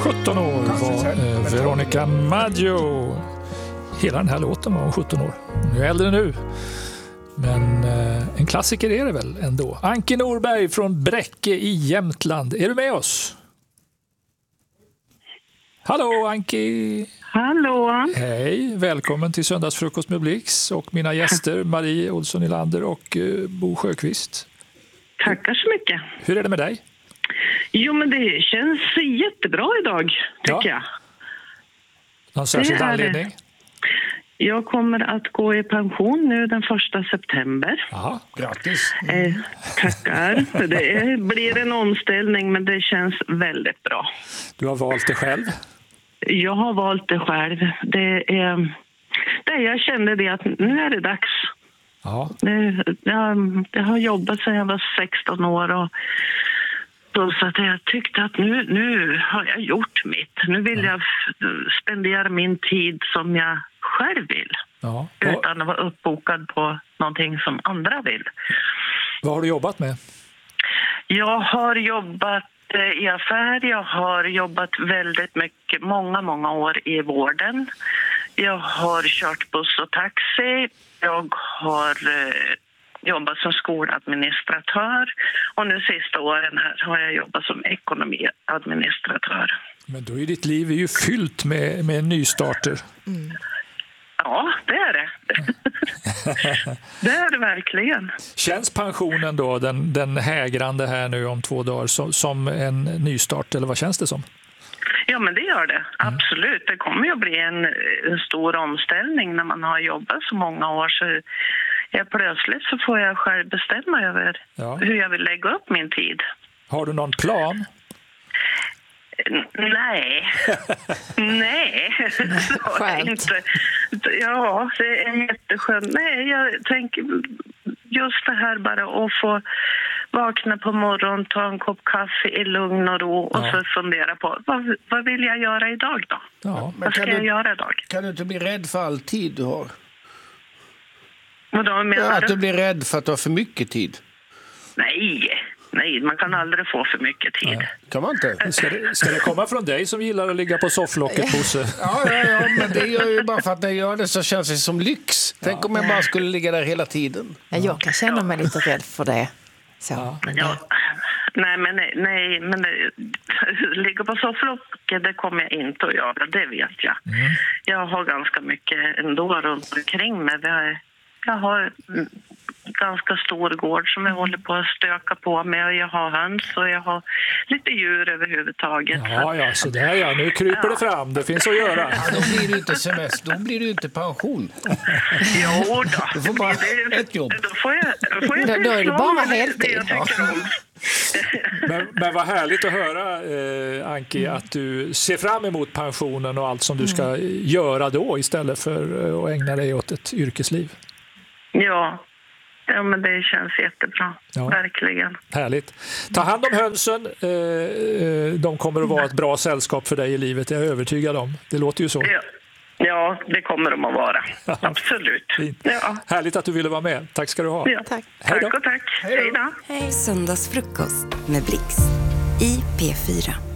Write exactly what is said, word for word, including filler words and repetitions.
sjutton år var eh, Veronica Maggio. Hela den här låten var sjutton år. Hon är äldre nu. Men eh, en klassiker är det väl ändå. Anki Norberg från Bräcke i Jämtland. Är du med oss? Hallå Anki! Hallå! Hej, välkommen till Söndagsfrukost med Blix och mina gäster Marie Olsson Nylander och eh, Bo Sjöqvist. Tackar så mycket. Hur är det med dig? Jo, men det känns jättebra idag, tycker Ja. jag. Någon särskild Det är anledning? det. Jag kommer att gå i pension nu den första september. Aha, grattis. Eh, tackar. Det är, blir en omställning, men det känns väldigt bra. Du har valt det själv? Jag har valt det själv. Det är, det jag kände det att nu är det dags. Ja. Det, jag, jag har jobbat sedan jag var sexton år och så att jag tyckte att nu, nu har jag gjort mitt. Nu vill jag spendera min tid som jag själv vill. Ja. Utan att vara uppbokad på någonting som andra vill. Vad har du jobbat med? Jag har jobbat i affär. Jag har jobbat väldigt mycket, många, många år i vården. Jag har kört buss och taxi. Jag har eh, jobbat som skoladministratör. Och nu sista åren här har jag jobbat som ekonomiadministratör. Men då är ditt liv är ju fyllt med, med nystarter. Mm. Ja, det är det. Det är det verkligen. Känns pensionen då, den, den hägrande här nu om två dagar, som, som en nystart, eller vad känns det som? Ja, men det gör det. Absolut. Det kommer ju att bli en, en stor omställning när man har jobbat så många år. Så jag plötsligt så får jag själv bestämma över ja. hur jag vill lägga upp min tid. Har du någon plan? Nej, nej, så är inte. Ja, det är jätteskönt. Nej, jag tänker just det här bara att få vakna på morgonen, ta en kopp kaffe i lugn och ro och ja. så fundera på vad, vad vill jag göra idag då? Ja. Vad ska du, jag göra idag? Kan du inte bli rädd för all tid du har? Vad då menar ja, du? Att du blir rädd för att du har för mycket tid? Nej. Nej, man kan aldrig få för mycket tid. Nej. Kan man inte? Ska det, ska det komma från dig som gillar att ligga på sofflocket, Bosse? Ja, ja, ja, men det gör ju bara för att när jag gör det så känns det som lyx. Tänk ja. om jag bara skulle ligga där hela tiden. Ja, jag kan känna mig lite rädd för det. Så, ja. men det... Ja. Nej, men, nej, nej, men det, ligga på sofflocket, det kommer jag inte att göra, det vet jag. Mm. Jag har ganska mycket ändå runt omkring mig. Jag, jag har ganska stor gård som jag håller på att stöka på med. Och jag har höns och jag har lite djur överhuvudtaget. Ja, ja, så där ja. Nu kryper ja. det fram. Det finns att göra. Ja, då blir det inte semester. Då blir det inte pension. Jo då. Du får bara det, ett jobb. Då får jag, får jag då, då är det bara heltid. Det jag tycker om. men, men vad härligt att höra, eh, Anki, att du ser fram emot pensionen och allt som du ska göra då istället för att ägna dig åt ett yrkesliv. Ja. Ja, men det känns jättebra. Ja. Verkligen. Härligt. Ta hand om hönsen. De kommer att vara ett bra sällskap för dig i livet, jag är övertygad om. Det låter ju så. Ja, ja det kommer de att vara. Absolut. Ja. Härligt att du ville vara med. Tack ska du ha. Ja. Tack. Tack och tack. Hej då. Hej. Söndagsfrukost med Blix i P fyra.